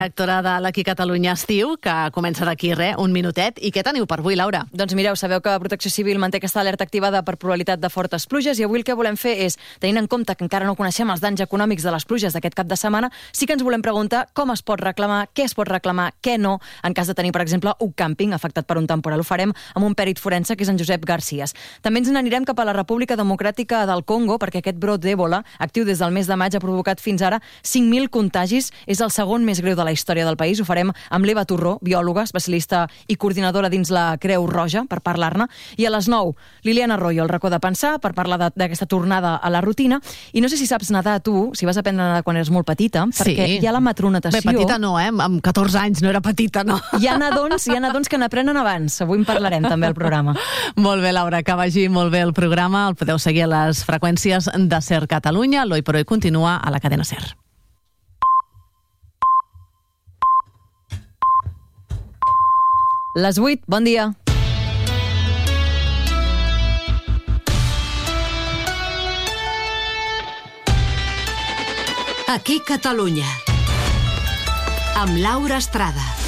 Directora de l'Aqui Catalunya Estiu, que comença d'aquí un minutet. I què teniu per avui, Laura? Doncs mireu, sabeu que Protecció Civil manté aquesta alerta activada per probabilitat de fortes pluges i avui el que volem fer és, tenint en compte que encara no coneixem els danys econòmics de les pluges d'aquest cap de setmana, sí que ens volem preguntar com es pot reclamar, què es pot reclamar, què no, en cas de tenir, per exemple, un càmping afectat per un temporal. Ho farem amb un pèrit forense, que és en Josep Garcías. També ens n'anirem cap a la República Democràtica del Congo, perquè aquest brot d'Ebola, actiu des del mes de maig, ha provocat fins ara 5.000 contagis. És el segon més greu de la història del país. Ho farem amb l'Eva Torró, biòloga, especialista i coordinadora dins la Creu Roja, per parlar-ne. I a les 9, Liliana Arroyo, el racó de pensar, per parlar d'aquesta tornada a la rutina. I no sé si saps nedar tu, si vas aprendre a nedar quan eres molt petita, perquè hi ha la matronatació. Bé, petita no, amb 14 anys, no era petita, no. Hi ha nadons que n'aprenen abans. Avui en parlarem també al programa. Molt bé, Laura, que vagi molt bé el programa. El podeu seguir a les freqüències de SER Catalunya. L'Oi per Oi continua a la cadena SER. Les 8, bon dia. Aquí Catalunya, amb Laura Estrada.